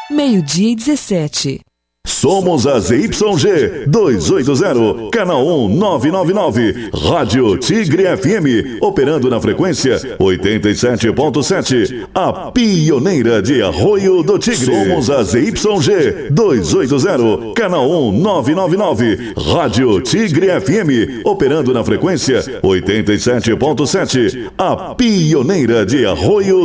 12:17. Somos a ZYG 280, canal 1999, Rádio Tigre FM, operando na frequência 87.7, a pioneira de Arroio do Tigre. Somos a ZYG 280, canal 1999, Rádio Tigre FM, operando na frequência 87.7, a pioneira de Arroio